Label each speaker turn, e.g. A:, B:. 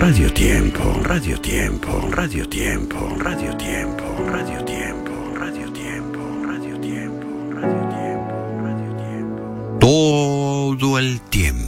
A: Radio Tiempo, Radio Tiempo, Radio Tiempo, Radio Tiempo, Radio Tiempo, Radio Tiempo, Radio Tiempo, Radio Tiempo, Radio Tiempo. Todo el tiempo.